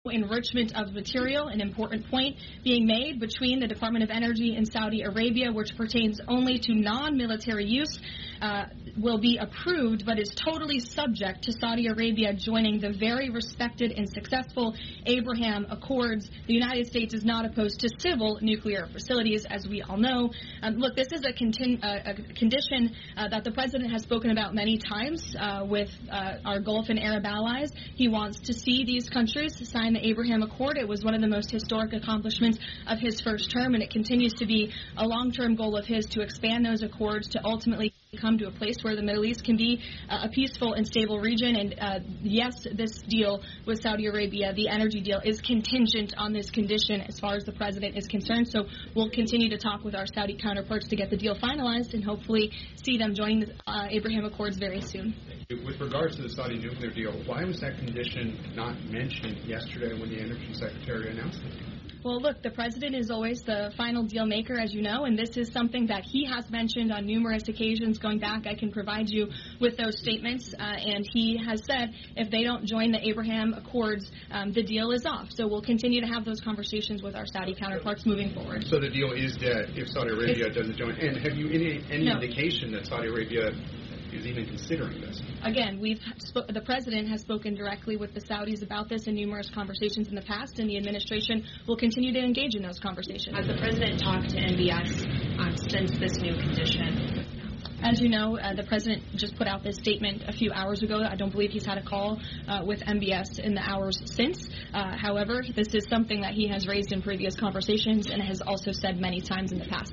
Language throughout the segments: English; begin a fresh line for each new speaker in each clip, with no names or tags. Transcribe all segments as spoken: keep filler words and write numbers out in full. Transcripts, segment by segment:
enrichment of material, an important point being made between the Department of Energy and Saudi Arabia, which pertains only to non-military use, uh, will be approved, but is totally subject to Saudi Arabia joining the very respected and successful Abraham Accords. The United States is not opposed to civil nuclear facilities, as we all know. Um, look, this is a, contin- uh, a condition uh, that the President has spoken about many times uh, with uh, our Gulf and Arab allies. He wants to see these countries sign the Abraham Accord. It was one of the most historic accomplishments of his first term, and it continues to be a long-term goal of his to expand those accords to ultimately come to a place where the Middle East can be uh, a peaceful and stable region. And uh, yes, this deal with Saudi Arabia, the energy deal, is contingent on this condition as far as the President is concerned. So we'll continue to talk with our Saudi counterparts to get the deal finalized and hopefully see them joining the uh, Abraham Accords very soon.
With regards to the Saudi nuclear deal, why was that condition not mentioned yesterday when the Energy Secretary announced it?
Well, look, the President is always the final deal maker, as you know, and this is something that he has mentioned on numerous occasions going back. I can provide you with those statements, uh, and he has said if they don't join the Abraham Accords, um, the deal is off. So we'll continue to have those conversations with our Saudi counterparts moving forward.
So the deal is dead if Saudi Arabia it's, doesn't join. And have you any, any
no.
indication that Saudi Arabia is even considering this?
Again, we've sp- the President has spoken directly with the Saudis about this in numerous conversations in the past, and the administration will continue to engage in those conversations.
Has the President talked to N B S um, since this new condition?
As you know, uh, the President just put out this statement a few hours ago. I don't believe he's had a call uh, with N B S in the hours since. Uh, however, this is something that he has raised in previous conversations and has also said many times in the past.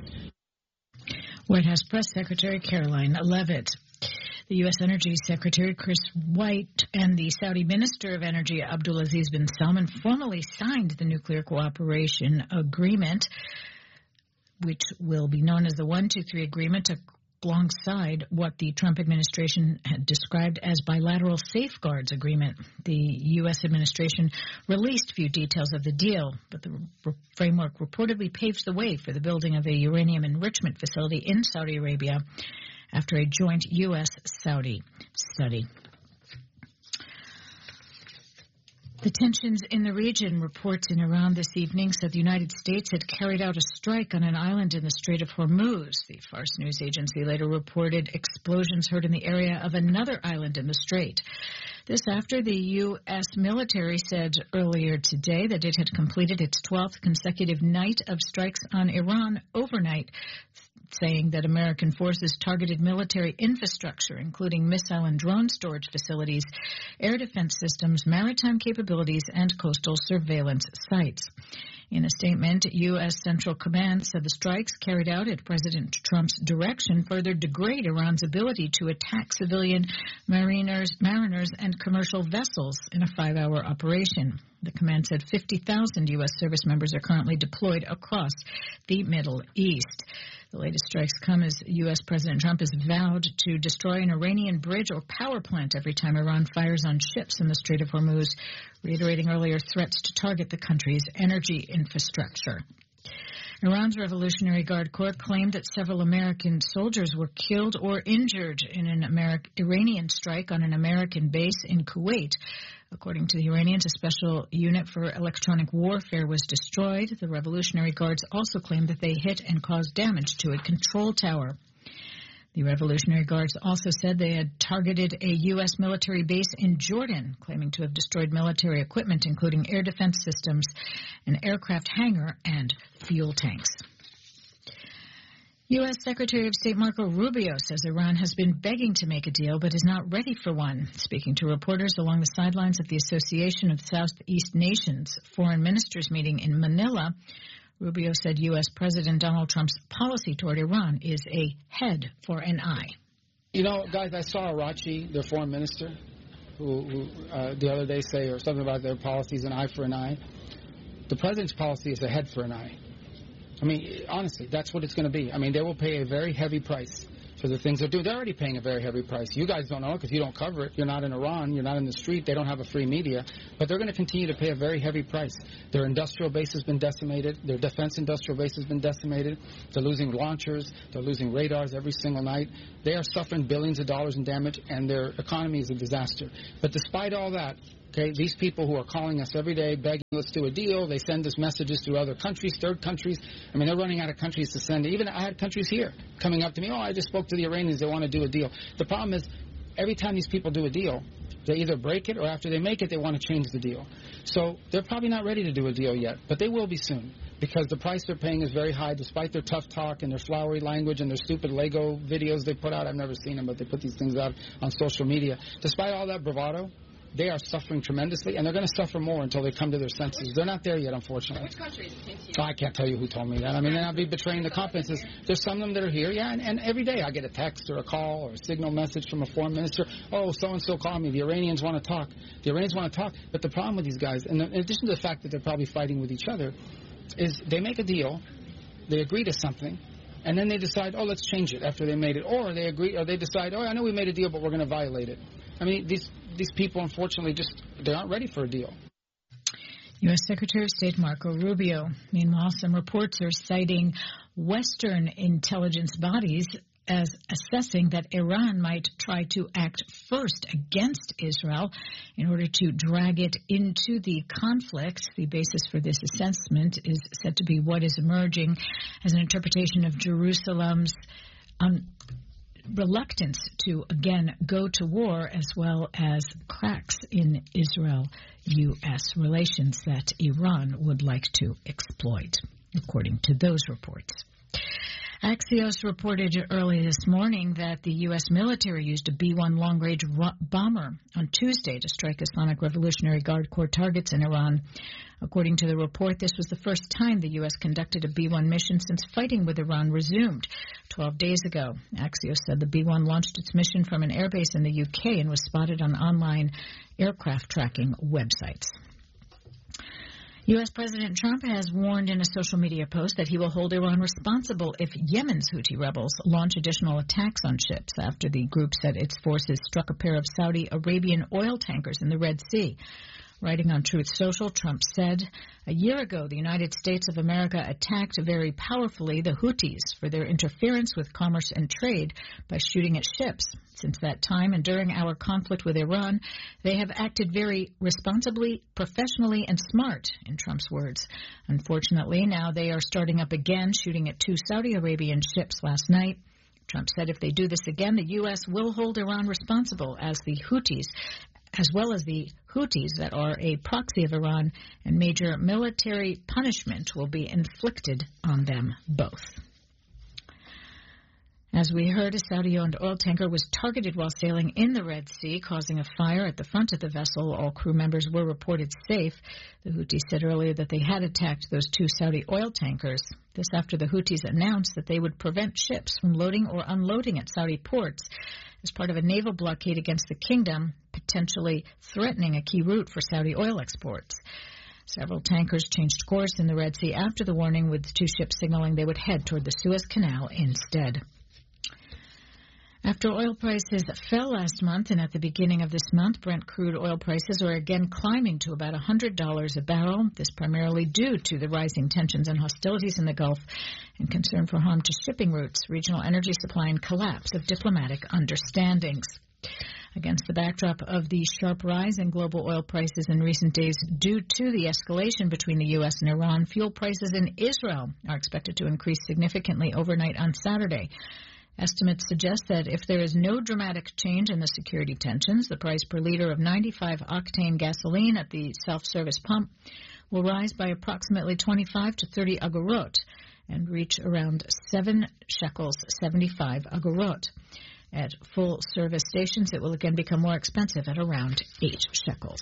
White House Press Secretary Caroline Leavitt. The U S. Energy Secretary Chris White and the Saudi Minister of Energy Abdulaziz bin Salman formally signed the Nuclear Cooperation Agreement, which will be known as the one two three Agreement, alongside what the Trump administration had described as bilateral safeguards agreement. The U S administration released few details of the deal, but the r- framework reportedly paves the way for the building of a uranium enrichment facility in Saudi Arabia after a joint U S-Saudi study. The tensions in the region, reports in Iran this evening said the United States had carried out a strike on an island in the Strait of Hormuz. The Fars news agency later reported explosions heard in the area of another island in the strait. This after the U S military said earlier today that it had completed its twelfth consecutive night of strikes on Iran overnight, saying that American forces targeted military infrastructure, including missile and drone storage facilities, air defense systems, maritime capabilities, and coastal surveillance sites. In a statement, U S. Central Command said the strikes carried out at President Trump's direction further degrade Iran's ability to attack civilian mariners, mariners and commercial vessels in a five-hour operation. The command said fifty thousand U S service members are currently deployed across the Middle East. The latest strikes come as U S. President Trump has vowed to destroy an Iranian bridge or power plant every time Iran fires on ships in the Strait of Hormuz, reiterating earlier threats to target the country's energy infrastructure. Iran's Revolutionary Guard Corps claimed that several American soldiers were killed or injured in an Ameri- Iranian strike on an American base in Kuwait. According to the Iranians, a special unit for electronic warfare was destroyed. The Revolutionary Guards also claimed that they hit and caused damage to a control tower. The Revolutionary Guards also said they had targeted a U S military base in Jordan, claiming to have destroyed military equipment, including air defense systems, an aircraft hangar, and fuel tanks. U S. Secretary of State Marco Rubio says Iran has been begging to make a deal but is not ready for one. Speaking to reporters along the sidelines of the Association of Southeast Nations foreign ministers meeting in Manila, Rubio said U S. President Donald Trump's policy toward Iran is a head for an eye.
You know, guys, I saw Arachi, their foreign minister, who, who uh, the other day say or something about their policies, an eye for an eye. The president's policy is a head for an eye. I mean, honestly, that's what it's going to be. I mean, they will pay a very heavy price for the things they're doing. They're already paying a very heavy price. You guys don't know because you don't cover it. You're not in Iran. You're not in the street. They don't have a free media. But they're going to continue to pay a very heavy price. Their industrial base has been decimated. Their defense industrial base has been decimated. They're losing launchers. They're losing radars every single night. They are suffering billions of dollars in damage, and their economy is a disaster. But despite all that, Okay, these people who are calling us every day, begging, let's do a deal. They send us messages through other countries, third countries. I mean, they're running out of countries to send. Even I had countries here coming up to me, oh, I just spoke to the Iranians. They want to do a deal. The problem is, every time these people do a deal, they either break it or after they make it, they want to change the deal. So they're probably not ready to do a deal yet, but they will be soon because the price they're paying is very high despite their tough talk and their flowery language and their stupid Lego videos they put out. I've never seen them, but they put these things out on social media. Despite all that bravado, they are suffering tremendously, and they're going to suffer more until they come to their senses. They're not there yet, unfortunately.
Which countries?
Oh, I can't tell you who told me that. I mean, then I'll be betraying the confidences. There's some of them that are here, yeah, and, and every day I get a text or a call or a signal message from a foreign minister. Oh, so-and-so called me. The Iranians want to talk. The Iranians want to talk. But the problem with these guys, and in addition to the fact that they're probably fighting with each other, is they make a deal, they agree to something, and then they decide, oh, let's change it after they made it. Or they agree, or they decide, oh, I know we made a deal, but we're going to violate it. I mean, these these people, unfortunately, just they aren't ready for a deal.
U S. Secretary of State Marco Rubio. Meanwhile, some reports are citing Western intelligence bodies as assessing that Iran might try to act first against Israel in order to drag it into the conflict. The basis for this assessment is said to be what is emerging as an interpretation of Jerusalem's um, reluctance to, again, go to war, as well as cracks in Israel-U S relations that Iran would like to exploit, according to those reports. Axios reported early this morning that the U S military used a B one long-range ro- bomber on Tuesday to strike Islamic Revolutionary Guard Corps targets in Iran. According to the report, this was the first time the U S conducted a B one mission since fighting with Iran resumed twelve days ago. Axios said the B one launched its mission from an airbase in the U K and was spotted on online aircraft tracking websites. U S. President Trump has warned in a social media post that he will hold Iran responsible if Yemen's Houthi rebels launch additional attacks on ships after the group said its forces struck a pair of Saudi Arabian oil tankers in the Red Sea. Writing on Truth Social, Trump said, a year ago, the United States of America attacked very powerfully the Houthis for their interference with commerce and trade by shooting at ships. Since that time and during our conflict with Iran, they have acted very responsibly, professionally, and smart, in Trump's words. Unfortunately, now they are starting up again, shooting at two Saudi Arabian ships last night. Trump said if they do this again, the U S will hold Iran responsible as the Houthis as well as the Houthis that are a proxy of Iran, and major military punishment will be inflicted on them both. As we heard, a Saudi-owned oil tanker was targeted while sailing in the Red Sea, causing a fire at the front of the vessel. All crew members were reported safe. The Houthis said earlier that they had attacked those two Saudi oil tankers. This after the Houthis announced that they would prevent ships from loading or unloading at Saudi ports as part of a naval blockade against the kingdom, potentially threatening a key route for Saudi oil exports. Several tankers changed course in the Red Sea after the warning, with two ships signaling they would head toward the Suez Canal instead. After oil prices fell last month and at the beginning of this month, Brent crude oil prices are again climbing to about one hundred dollars a barrel. This primarily due to the rising tensions and hostilities in the Gulf and concern for harm to shipping routes, regional energy supply, and collapse of diplomatic understandings. Against the backdrop of the sharp rise in global oil prices in recent days due to the escalation between the U S and Iran, fuel prices in Israel are expected to increase significantly overnight on Saturday. Estimates suggest that if there is no dramatic change in the security tensions, the price per liter of ninety-five octane gasoline at the self-service pump will rise by approximately twenty-five to thirty agorot and reach around seven shekels, seventy-five agorot. At full-service stations, it will again become more expensive at around eight shekels.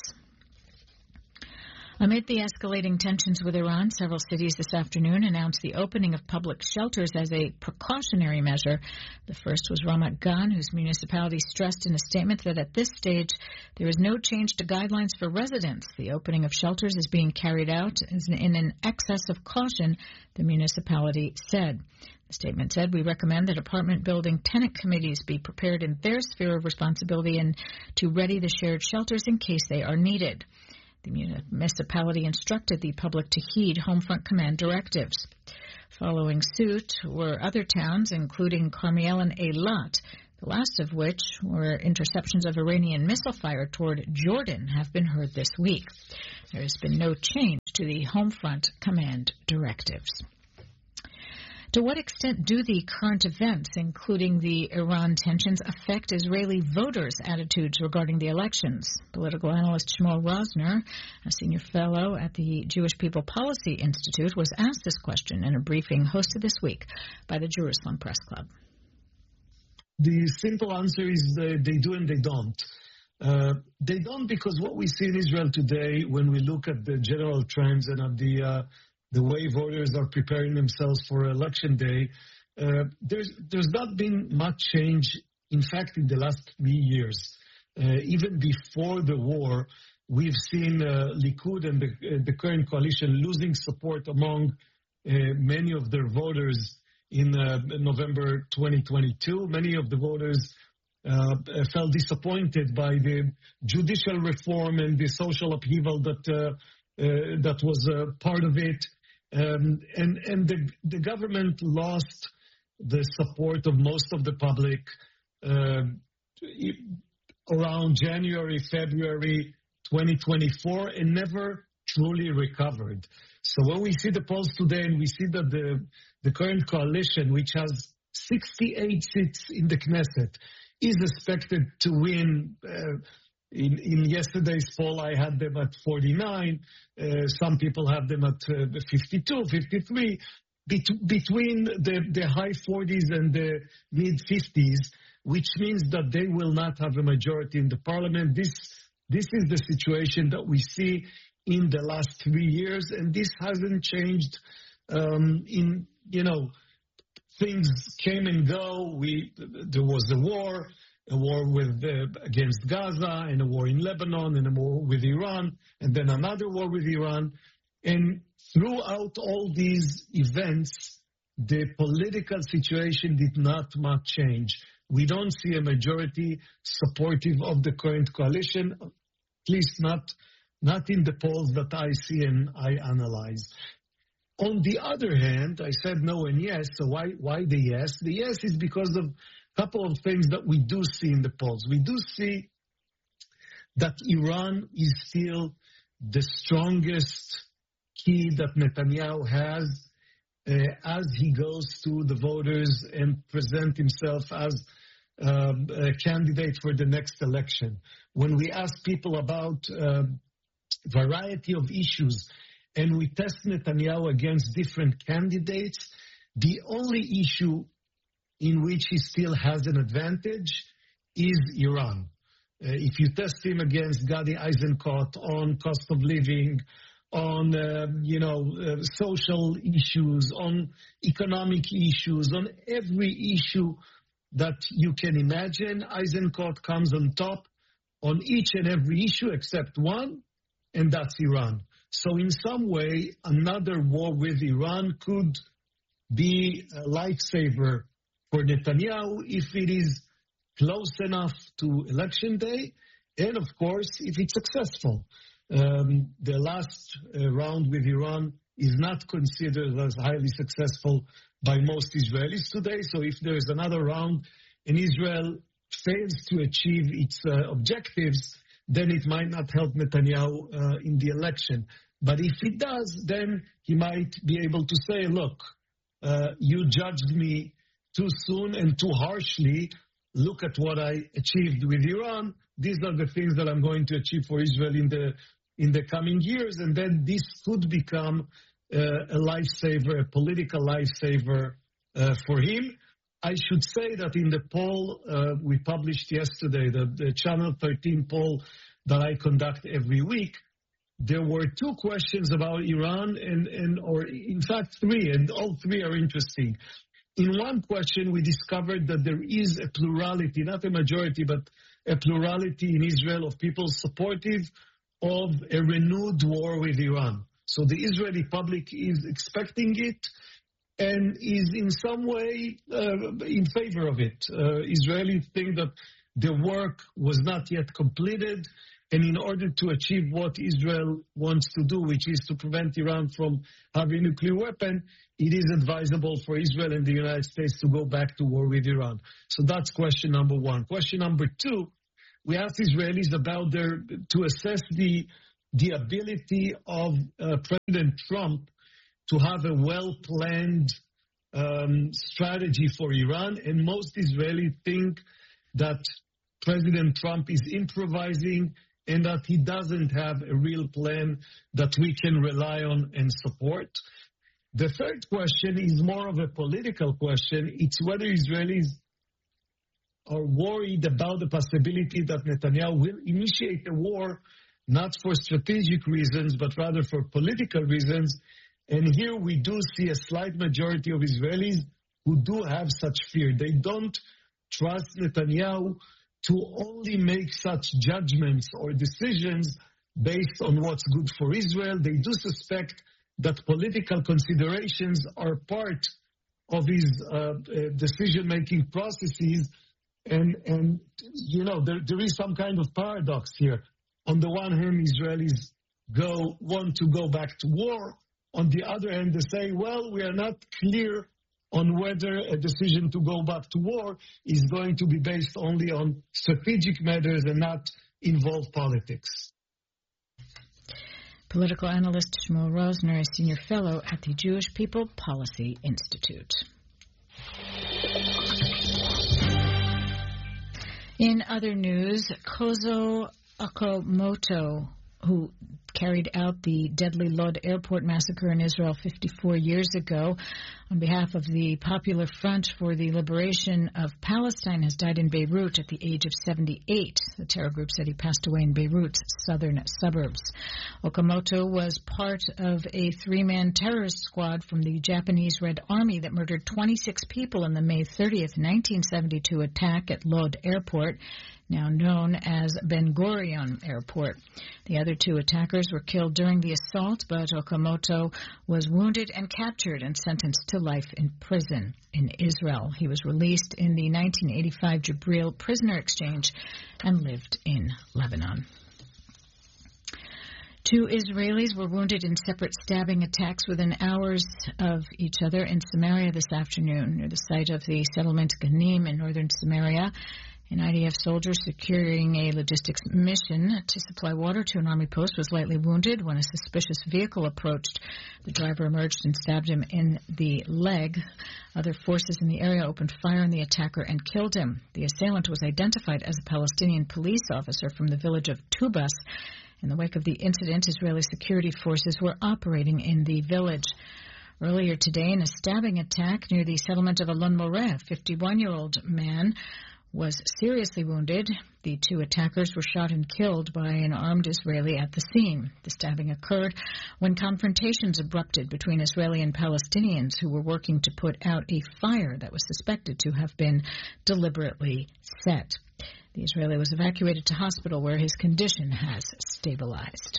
Amid the escalating tensions with Iran, several cities this afternoon announced the opening of public shelters as a precautionary measure. The first was Ramat Gan, whose municipality stressed in a statement that at this stage there is no change to guidelines for residents. The opening of shelters is being carried out in an excess of caution, the municipality said. The statement said, we recommend that apartment building tenant committees be prepared in their sphere of responsibility and to ready the shared shelters in case they are needed. The municipality instructed the public to heed Homefront Command directives. Following suit were other towns, including Carmiel and Eilat. the last of which were interceptions of Iranian missile fire toward Jordan, have been heard this week. There has been no change to the home front command directives. To what extent do the current events, including the Iran tensions, affect Israeli voters' attitudes regarding the elections? Political analyst Shmuel Rosner, a senior fellow at the Jewish People Policy Institute, was asked this question in a briefing hosted this week by the Jerusalem Press Club.
The simple answer is uh, they do and they don't. Uh, they don't because what we see in Israel today, when we look at the general trends and at the uh, the way voters are preparing themselves for election day, uh, there's there's not been much change. In fact, in the last three years, uh, even before the war, we've seen uh, Likud and the, uh, the current coalition losing support among uh, many of their voters in uh, November twenty twenty-two. Many of the voters uh, felt disappointed by the judicial reform and the social upheaval that uh, uh, that was uh, part of it. Um, and and the, the government lost the support of most of the public uh, around January, February twenty twenty-four, and never truly recovered. So when we see the polls today and we see that the, the current coalition, which has sixty-eight seats in the Knesset, is expected to win. Uh, In, in yesterday's poll, I had them at forty-nine. Uh, some people have them at uh, fifty-two, fifty-three. Bet- between the, the high forties and the mid-fifties, which means that they will not have a majority in the parliament. This, this is the situation that we see in the last three years, and this hasn't changed. Um, in, you know, things came and go. We, there was a war. A war with uh, against Gaza, and a war in Lebanon, and a war with Iran, and then another war with Iran. And throughout all these events, the political situation did not much change. We don't see a majority supportive of the current coalition, at least not, not in the polls that I see and I analyze. On the other hand, I said no and yes, so why, why the yes? The yes is because of couple of things that we do see in the polls. We do see that Iran is still the strongest key that Netanyahu has uh, as he goes to the voters and present himself as um, a candidate for the next election. When we ask people about a uh, variety of issues and we test Netanyahu against different candidates, the only issue in which he still has an advantage is Iran. Uh, if you test him against Gadi Eisenkot on cost of living, on uh, you know uh, social issues, on economic issues, on every issue that you can imagine, Eisenkot comes on top on each and every issue except one, and that's Iran. So in some way, another war with Iran could be a lifesaver for Netanyahu if it is close enough to election day, and of course, if it's successful. Um, the last uh, round with Iran is not considered as highly successful by most Israelis today, so if there is another round and Israel fails to achieve its uh, objectives, then it might not help Netanyahu uh, in the election. But if it does, then he might be able to say, look, uh, you judged me too soon and too harshly. Look at what I achieved with Iran. These are the things that I'm going to achieve for Israel in the in the coming years. And then this could become uh, a lifesaver, a political lifesaver uh, for him. I should say that in the poll uh, we published yesterday, the, the Channel thirteen poll that I conduct every week, there were two questions about Iran, and, and or in fact three, and all three are interesting. In one question, we discovered that there is a plurality, not a majority, but a plurality in Israel of people supportive of a renewed war with Iran. So the Israeli public is expecting it and is in some way uh, in favor of it. Uh, Israelis think that the work was not yet completed And in order to achieve what Israel wants to do, which is to prevent Iran from having a nuclear weapon, it is advisable for Israel and the United States to go back to war with Iran. So that's question number one. Question number two, we asked Israelis about their, to assess the, the ability of uh, President Trump to have a well-planned um, strategy for Iran. And most Israelis think that President Trump is improvising and that he doesn't have a real plan that we can rely on and support. The third question is more of a political question. It's whether Israelis are worried about the possibility that Netanyahu will initiate a war, not for strategic reasons, but rather for political reasons. And here we do see a slight majority of Israelis who do have such fear. They don't trust Netanyahu to only make such judgments or decisions based on what's good for Israel. They do suspect that political considerations are part of his uh, uh, decision-making processes. And, and you know, there, there is some kind of paradox here. On the one hand, Israelis go want to go back to war. On the other hand, they say, well, we are not clear on whether a decision to go back to war is going to be based only on strategic matters and not involve politics.
Political analyst Shmuel Rosner, a senior fellow at the Jewish People Policy Institute. In other news, Kozo Okamoto, who carried out the deadly Lod airport massacre in Israel fifty-four years ago, on behalf of the Popular Front for the Liberation of Palestine, has died in Beirut at the age of seventy-eight. The terror group said he passed away in Beirut's southern suburbs. Okamoto was part of a three-man terrorist squad from the Japanese Red Army that murdered twenty-six people in the May thirtieth, nineteen seventy-two attack at Lod Airport, now known as Ben Gurion Airport. The other two attackers were killed during the assault, but Okamoto was wounded and captured and sentenced to life in prison in Israel. He was released in the nineteen eighty-five Jabril prisoner exchange and lived in Lebanon. Two Israelis were wounded in separate stabbing attacks within hours of each other in Samaria this afternoon, near the site of the settlement Ganim in northern Samaria. An I D F soldier securing a logistics mission to supply water to an army post was lightly wounded when a suspicious vehicle approached. The driver emerged and stabbed him in the leg. Other forces in the area opened fire on the attacker and killed him. The assailant was identified as a Palestinian police officer from the village of Tubas. In the wake of the incident, Israeli security forces were operating in the village. Earlier today, in a stabbing attack near the settlement of Alon Moreh, a fifty-one-year-old man was seriously wounded. The two attackers were shot and killed by an armed Israeli at the scene. The stabbing occurred when confrontations erupted between Israeli and Palestinians who were working to put out a fire that was suspected to have been deliberately set. The Israeli was evacuated to hospital where his condition has stabilized.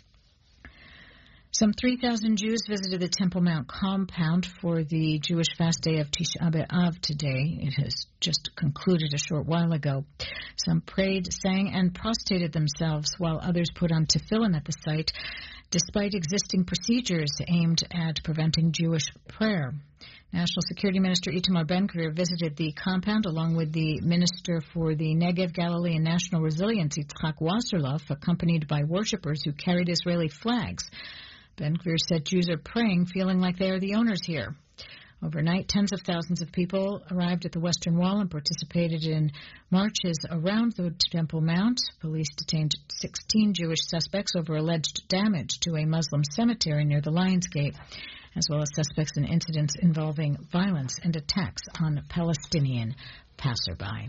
Some three thousand Jews visited the Temple Mount compound for the Jewish fast day of Tisha B'Av today. It has just concluded a short while ago. Some prayed, sang, and prostrated themselves, while others put on tefillin at the site, despite existing procedures aimed at preventing Jewish prayer. National Security Minister Itamar Ben-Gvir visited the compound along with the Minister for the Negev, Galilee, and National Resilience, Yitzhak Wasserloff, accompanied by worshippers who carried Israeli flags. Ben-Gvir said Jews are praying, feeling like they are the owners here. Overnight, tens of thousands of people arrived at the Western Wall and participated in marches around the Temple Mount. Police detained sixteen Jewish suspects over alleged damage to a Muslim cemetery near the Lions Gate, as well as suspects in incidents involving violence and attacks on Palestinian passerby.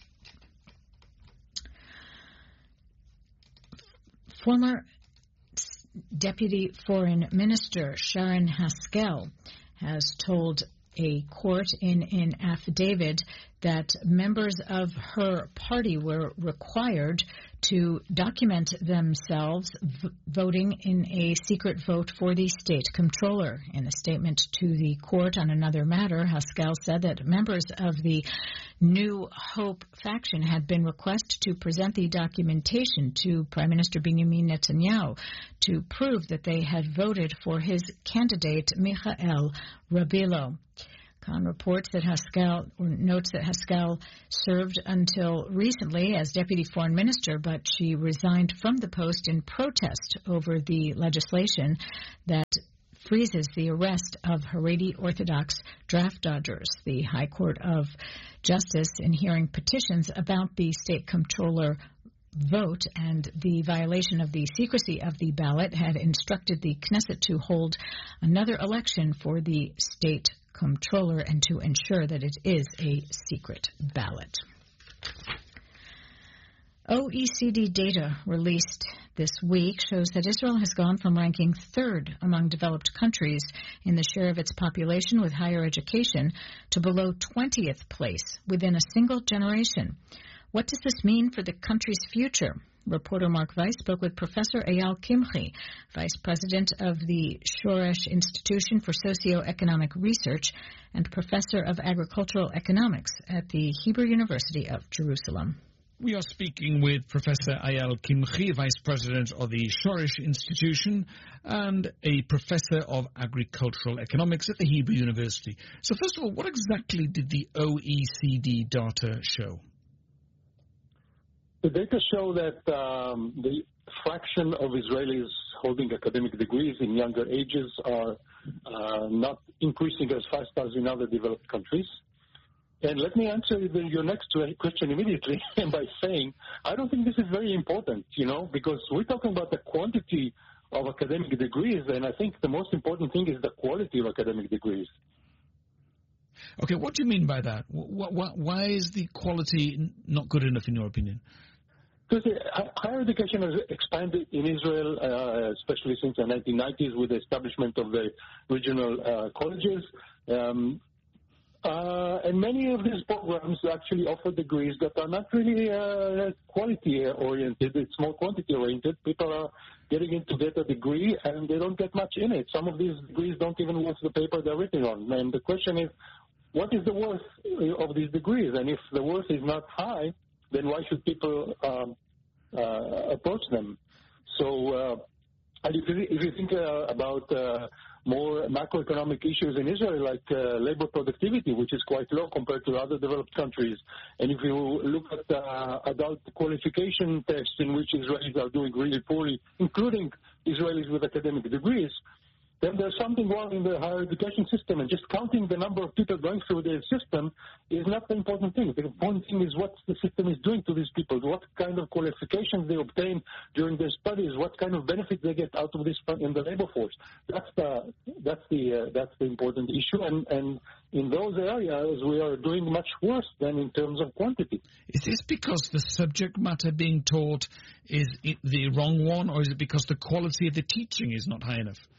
Former Deputy Foreign Minister Sharon Haskell has told a court in an affidavit that members of her party were required to document themselves v- voting in a secret vote for the state comptroller. In a statement to the court on another matter, Haskell said that members of the New Hope faction had been requested to present the documentation to Prime Minister Benjamin Netanyahu to prove that they had voted for his candidate, Michael Rabilo. Khan reports that Haskell, or notes that Haskell served until recently as deputy foreign minister, but she resigned from the post in protest over the legislation that freezes the arrest of Haredi Orthodox draft dodgers. The High Court of Justice, in hearing petitions about the state comptroller vote and the violation of the secrecy of the ballot, had instructed the Knesset to hold another election for the state comptroller and to ensure that it is a secret ballot. O E C D data released this week shows that Israel has gone from ranking third among developed countries in the share of its population with higher education to below twentieth place within a single generation. What does this mean for the country's future? Reporter Mark Weiss spoke with Professor Eyal Kimchi, Vice President of the Shoresh Institution for Socioeconomic Research and Professor of Agricultural Economics at the Hebrew University of Jerusalem.
We are speaking with Professor Eyal Kimchi, Vice President of the Shoresh Institution and a Professor of Agricultural Economics at the Hebrew University. So first of all, what exactly did the O E C D data show?
The data show that um, the fraction of Israelis holding academic degrees in younger ages are uh, not increasing as fast as in other developed countries. And let me answer the, your next question immediately by saying I don't think this is very important, you know, because we're talking about the quantity of academic degrees, and I think the most important thing is the quality of academic degrees.
Okay, what do you mean by that? Why, why is the quality not good enough in your opinion?
Because higher education has expanded in Israel, uh, especially since the nineteen nineties with the establishment of the regional uh, colleges. Um, uh, and many of these programs actually offer degrees that are not really uh, quality-oriented. It's more quantity-oriented. People are getting in to get a degree, and they don't get much in it. Some of these degrees don't even worth the paper they're written on. And the question is, what is the worth of these degrees? And if the worth is not high, then why should people um, uh, approach them? So uh, and if, you, if you think uh, about uh, more macroeconomic issues in Israel, like uh, labor productivity, which is quite low compared to other developed countries, and if you look at uh, adult qualification tests in which Israelis are doing really poorly, including Israelis with academic degrees, then there's something wrong in the higher education system. And just counting the number of people going through the system is not the important thing. The important thing is what the system is doing to these people, what kind of qualifications they obtain during their studies, what kind of benefits they get out of this in the labor force. That's the that's the uh, that's the important issue. And and in those areas, we are doing much worse than in terms of quantity.
Is this because the subject matter being taught is the wrong one, or is it because the quality of the teaching is not high enough?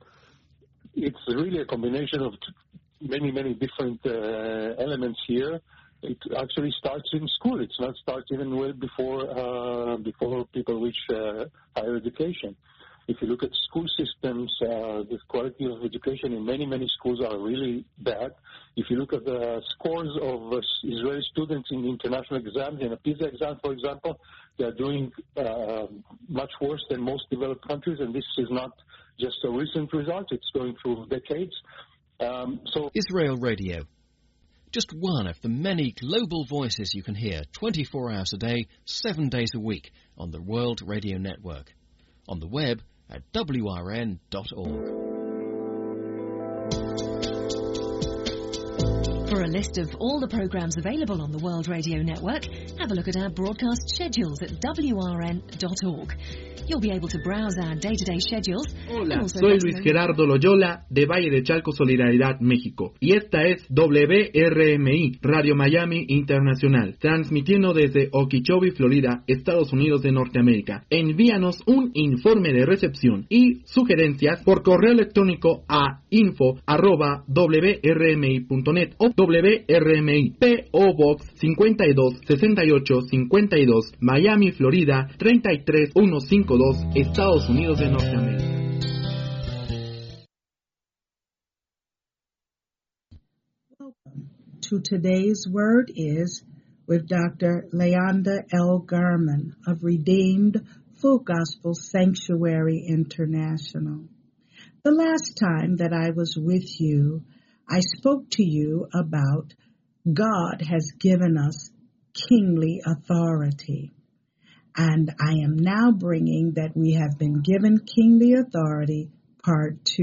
It's really a combination of many, many different uh, elements here. It actually starts in school. It's not starts even well before uh, before people reach uh, higher education. If you look at school systems, uh, the quality of education in many, many schools are really bad. If you look at the scores of uh, Israeli students in international exams, in a PISA exam, for example, they are doing uh, much worse than most developed countries, and this is not just a recent result. It's going through decades. Um, so
Israel Radio, just one of the many global voices you can hear twenty-four hours a day, seven days a week on the World Radio Network. On the web at W R N dot org.
For a list of all the programs available on the World Radio Network, have a look at our broadcast schedules at W R N dot org. You'll be able to browse our day-to-day schedules.
Hola, soy Luis Gerardo Loyola de Valle de Chalco, Solidaridad, México. Y esta es W R M I, Radio Miami Internacional, transmitiendo desde Okeechobee, Florida, Estados Unidos de Norteamérica. Envíanos un informe de recepción y sugerencias por correo electrónico a info arroba w r m i punto net o w W R M I, P O Box cincuenta y dos sesenta y ocho cincuenta y dos, Miami, Florida treinta y tres mil ciento cincuenta y dos, Estados Unidos de Norteamérica.
Welcome to today's Word is with Doctor Leonda L. Garman of Redeemed Full Gospel Sanctuary International. The last time that I was with you, I spoke to you about God has given us kingly authority. And I am now bringing that we have been given kingly authority, part two.